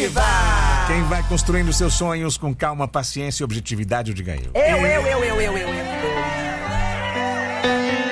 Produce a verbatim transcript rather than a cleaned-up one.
Viva! Quem vai construindo seus sonhos com calma, paciência e objetividade, eu diga eu. Eu, eu, eu, eu, eu, eu, eu.